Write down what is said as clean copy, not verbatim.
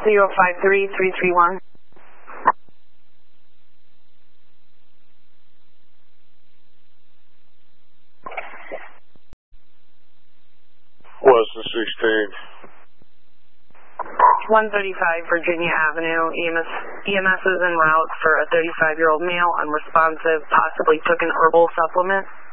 053331. Weston 16. 135 Virginia Avenue. EMS is en route for a 35-year-old male, unresponsive, possibly took an herbal supplement.